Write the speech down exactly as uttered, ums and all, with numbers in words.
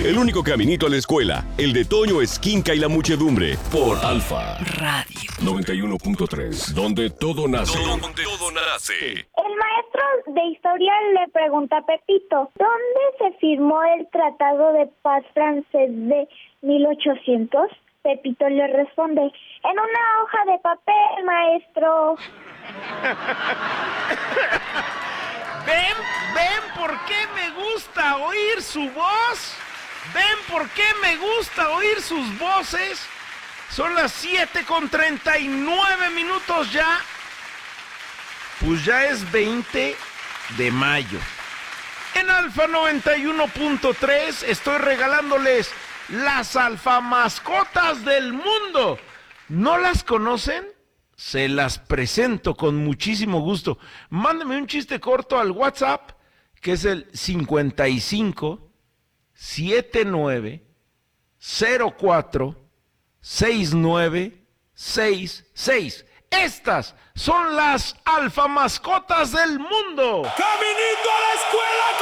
El único caminito a la escuela, el de Toño Esquinca y la muchedumbre, por Alfa Radio noventa y uno punto tres, donde todo nace. Donde todo nace. El maestro de historia le pregunta a Pepito, ¿dónde se firmó el Tratado de Paz francés de mil ochocientos? Pepito le responde, en una hoja de papel, maestro. ¿Ven? ¿Ven por qué me gusta oír su voz? ¿Ven por qué me gusta oír sus voces? Son las siete con treinta y nueve minutos ya. Pues ya es veinte de mayo. En Alfa noventa y uno punto tres estoy regalándoles las alfa mascotas del mundo. ¿No las conocen? Se las presento con muchísimo gusto. Mándame un chiste corto al WhatsApp, que es el cincuenta y cinco, setenta y nueve, cero cuatro, sesenta y nueve, sesenta y seis. Estas son las alfa mascotas del mundo. ¡Caminito a la escuela